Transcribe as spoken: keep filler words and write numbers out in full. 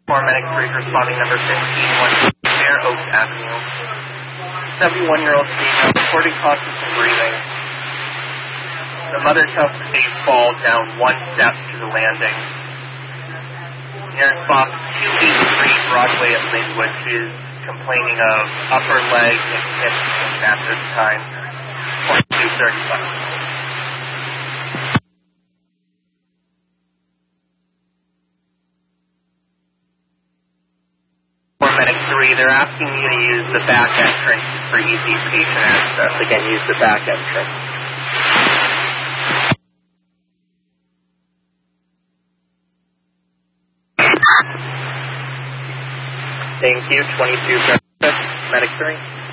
Paramedic three responding number fifteen one Fair Oaks Avenue. seventy-one-year-old female reporting conscious and breathing. The mother tells the babe fall down one step to the landing. Nearest box two eighty-three Broadway at Linwood. She is complaining of upper leg and hip pain at this time. twenty-two thirty-five. Medic three, they're asking you to use the back entrance for easy patient access. Again, use the back entrance. Thank you. twenty-two, Medic three.